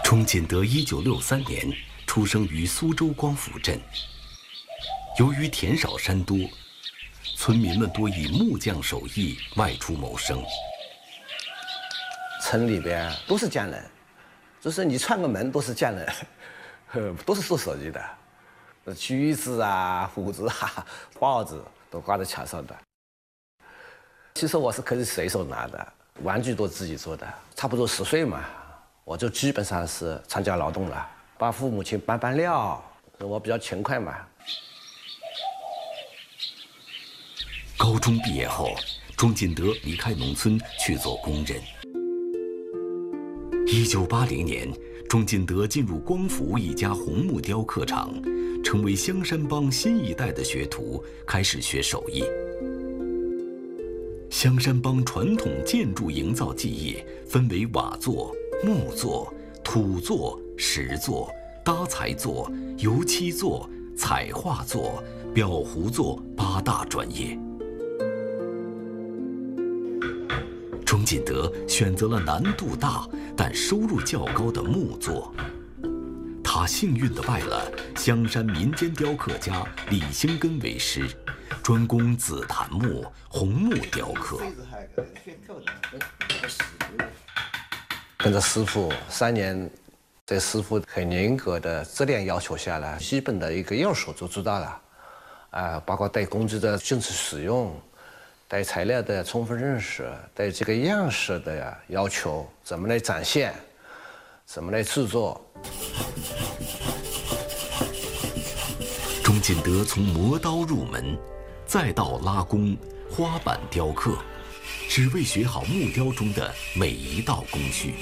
钟锦德1963年出生于苏州光府镇。由于田少山多，村民们多以木匠手艺外出谋生。 村里边都是匠人，就是你串个门都是匠人，都是做手艺的，锯子啊、斧子啊、刨子都挂在墙上的。其实我是可以随手拿的，玩具都自己做的。差不多10岁嘛，我就基本上是参加劳动了，帮父母亲搬料。我比较勤快嘛。 高中毕业后，钟锦德离开农村去做工人。1980年，钟锦德进入光府一家红木雕刻厂，成为香山帮新一代的学徒，开始学手艺。香山帮传统建筑营造技艺分为瓦作、木作、土作、石作、搭材作、油漆作、彩画作、裱糊作8大专业。钟锦德选择了难度大但收入较高的木作，他幸运地拜了香山民间雕刻家李兴根为师，专攻紫檀木、红木雕刻。 跟着师傅3年，在师傅很严格的质量要求下来，基本的一个样式就知道了，包括对工具的正确使用。对材料的充分认识，对这个样式的要求，怎么来展现，怎么来制作。 钟锦德从磨刀入门，再到拉弓、花板雕刻，只为学好木雕中的每一道工序。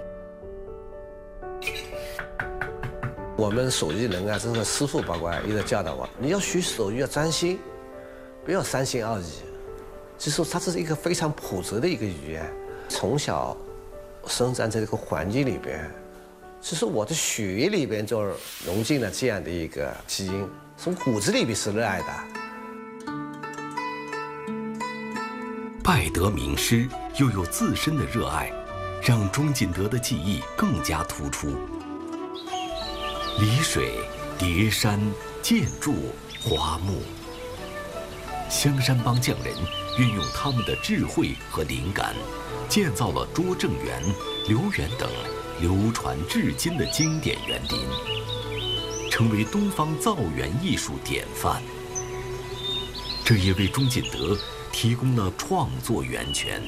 我们手艺人啊，这个师傅包括一直教导我，你要学手艺要专心，不要3心2意。其实它是一个非常朴质的一个语言，从小生长在这个环境里边，其实我的血液里边就融进了这样的一个基因，从骨子里边是热爱的。 拜得名师，又有自身的热爱，让钟锦德的技艺更加突出。离水、叠山、建筑、花木，香山帮匠人运用他们的智慧和灵感，建造了拙政园、留园等流传至今的经典园林，成为东方造园艺术典范。这也为钟锦德提供了创作源泉。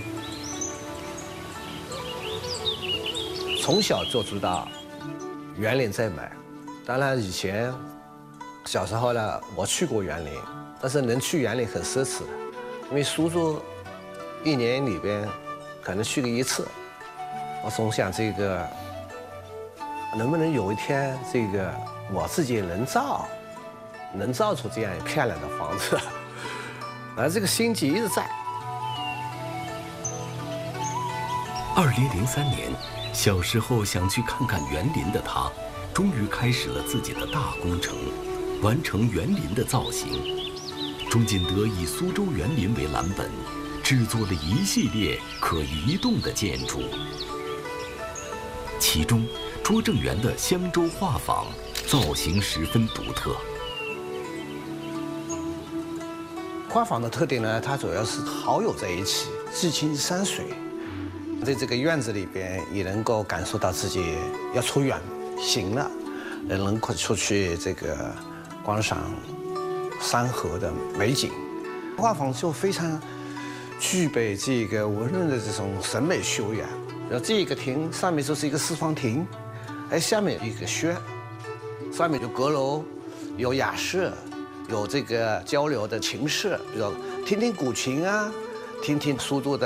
从小就知道园林在美，当然以前小时候呢，我去过园林，但是能去园林很奢侈的。因为苏州1年里边可能去个1次，我总想这个能不能有一天这个我自己能造出这样漂亮的房子，而这个心结一直在。 2003年，小时候想去看看园林的他，终于开始了自己的大工程，完成园林的造型。钟锦德以苏州园林为蓝本，制作了一系列可移动的建筑，其中拙政园的香洲画舫造型十分独特。 画舫的特点呢，它主要是好友在一起，寄情于山水，在这个院子里边也能够感受到自己要出远行了，能够出去这个观赏山河的美景。画舫就非常具备这个文人的这种审美修养。然后这个亭上面就是一个四方亭，下面有一个轩，上面有阁楼，有雅室，有这个交流的琴室，比如听听古琴啊，听听苏州的